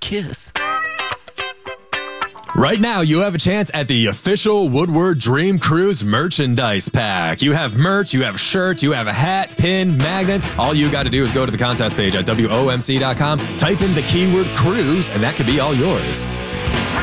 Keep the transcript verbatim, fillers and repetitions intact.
kiss. Right now, you have a chance at the official Woodward Dream Cruise merchandise pack. You have merch, you have shirts, you have a hat, pin, magnet. All you got to do is go to the contest page at W O M C dot com, type in the keyword cruise, and that could be all yours.